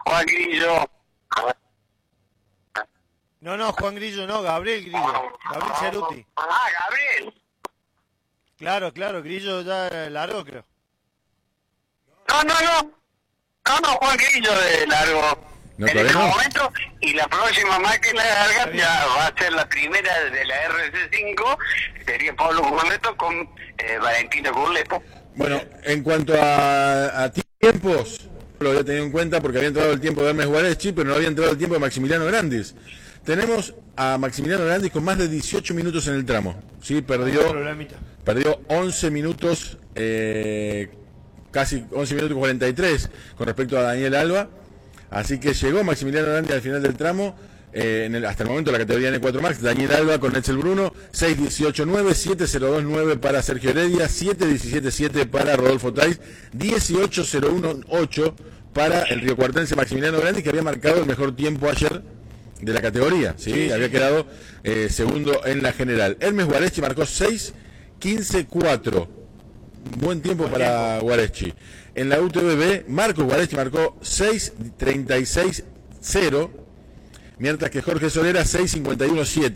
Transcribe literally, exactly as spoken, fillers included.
Juan Grillo. No, no, Juan Grillo no, Gabriel Grillo. Gabriel Ceruti. Ah, Gabriel. Claro, claro, Grillo ya largo, creo. No, no, no. No, no, Juan Grillo de largo. No, en este no. momento, y la próxima máquina larga ya va a ser la primera de la R C cinco, sería Pablo Gurleto con eh, Valentino Gurleto. Bueno, en cuanto a, a tiempos, lo había tenido en cuenta porque había entrado el tiempo de Hermes Guareschi, pero no había entrado el tiempo de Maximiliano Grandis. Tenemos a Maximiliano Grandis con más de dieciocho minutos en el tramo. Sí, perdió, perdió once minutos, eh, casi once minutos cuarenta y tres con respecto a Daniel Alba. Así que llegó Maximiliano Grandis al final del tramo, eh, en el, hasta el momento la categoría N cuatro Max, Daniel Alba con Netzel Bruno, seis dieciocho nueve, siete cero dos nueve para Sergio Heredia, siete diecisiete siete para Rodolfo Tais, dieciocho cero uno ocho para el riocuartense Maximiliano Grandis, que había marcado el mejor tiempo ayer de la categoría, ¿sí? Sí, había sí. quedado eh, segundo en la general. Hermes Guareschi marcó seis quince cuatro, buen tiempo buen para tiempo. Guareschi. En la U T V B, Marcos Guareschi marcó seis treinta y seis cero, mientras que Jorge Solera seis cincuenta y uno siete.